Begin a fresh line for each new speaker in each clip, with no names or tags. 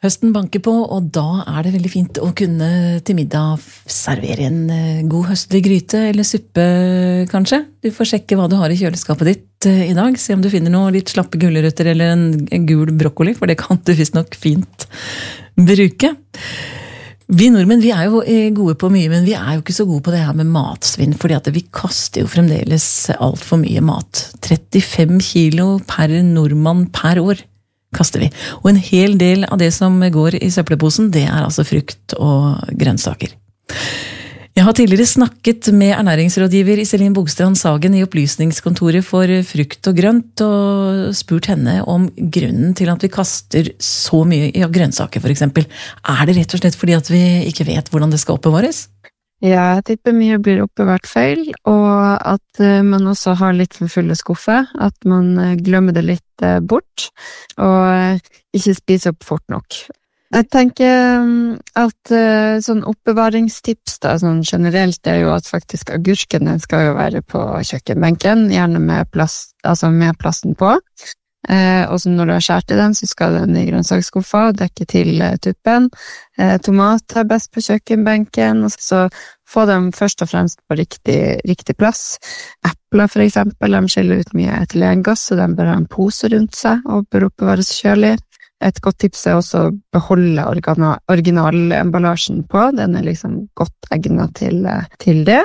Høsten banker på, og da det veldig fint å kunne til middag servere en god høstlig gryte eller suppe, kanskje. Du får sjekke hva du har i kjøleskapet ditt i dag, se om du finner noe litt slappe gulrøtter eller en gul brokkoli, for det kan du visst nok fint bruke. Vi nordmenn, vi jo gode på mye, men vi jo ikke så gode på det her med matsvinn, fordi at vi kaster jo fremdeles alt for mye mat. 35 kilo per nordmann per år kaster vi. Og en hel del av det som går i søppelposen, det altså frukt og grønnsaker. Jeg har tidligere snakket med ernæringsrådgiver Iselin Bogstrand Sagen i opplysningskontoret for frukt og grønt, og spurt henne om grunnen til at vi kaster så mye i grønnsaker, for eksempel. Det rett og slett fordi at vi ikke vet hvordan det skal oppbevares?
Ja, jeg tipper mye blir oppbevart feil, og at man også har litt for fulle skuffer, at man glemmer det litt bort, og ikke spiser opp fort nok. Jeg tenker at sånn oppbevaringstips da, sånn generelt, jo at faktisk agurken skal jo være på kjøkkenbenken, gjerne med plast, altså med plasten på. Og så når du har skjært i den, så skal den i grønnsaksskuffa dekke til tuppen. Tomat best på kjøkkenbenken, og så få dem først og fremst på riktig plass. Epler for eksempel, de skiller ut mye etylengass, så de bør ha en pose rundt seg og bør oppbevares kjølig. Et godt tips også å beholde originalemballasjen på, den liksom godt egnet til det.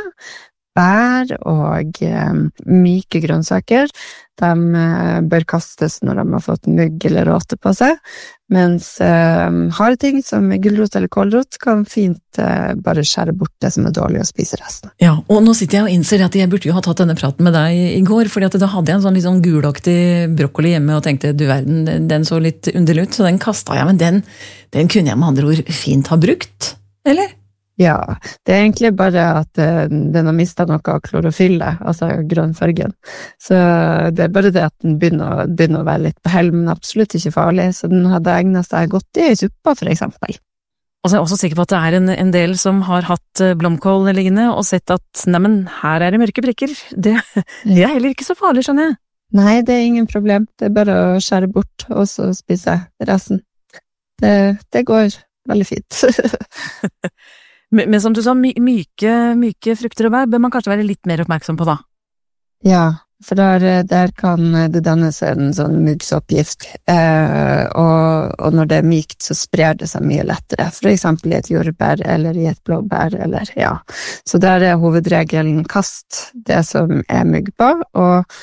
Bær og myke grønnsaker, de bør kastes når de har fått mugg eller råte på seg, mens harde ting som gulrot eller kålrot kan fint bare skjære bort det som dårlig og spise resten.
Ja, og nå sitter jeg og innser at jeg burde jo ha tatt denne praten med deg i går, fordi at da hadde jeg en sånn litt sånn gulaktig brokkoli hjemme og tenkte, du verden, den så litt underlig ut, så den kastet jeg, men den kunne jeg med andre ord fint ha brukt, eller?
Ja, det egentlig bare at den har mistet noe av klorofyllet, altså grønnfargen. Så det bare det at den begynner å være litt på hell, men absolutt ikke farlig, så den hadde egnet seg godt i suppa, for eksempel.
Og så er jeg også sikker på at det en del som har hatt blomkål liggende og sett at, neimen, her det mørke prikker. Det heller ikke så farlig, skjønner jeg.
Nei, det ingen problem. Det bare å skjære bort, og så spise resten. Det går veldig fint.
Men som du sa, myke frukter og bær bør man kanskje være litt mer oppmerksom på da?
Ja, for der kan det dannes en sånn muggsoppgift, og når det mykt så sprer det seg mye lettere, for eksempel i et jordbær eller i et blåbær, eller ja. Så der hovedregelen kast det som mugg på, og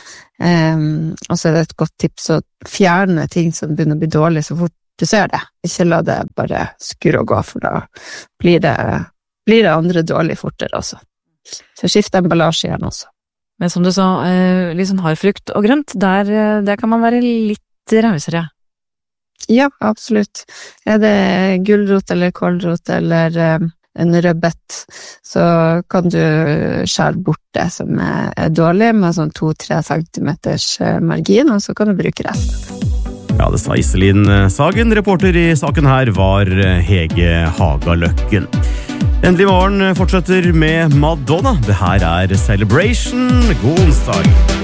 så det et godt tips å fjerne ting som begynner å bli dårlig så fort du ser det. Ikke la det bare skure og gå, for da blir det andre dårlig fortere også. Så skift emballasje igjen også.
Men som du sa, litt sånn hard frukt og grønt, der kan man være litt rausere.
Ja, absolutt. Det gulrot eller kålrot eller en rødbet, så kan du skjære bort det som dårlig med sånn 2-3 centimeters margin, og så kan du bruke resten.
Ja, det sa Iselin Sagen. Reporter i saken her var Hege Hagaløkken. Endelig morgen fortsetter med Madonna. Det her Celebration. God onsdag.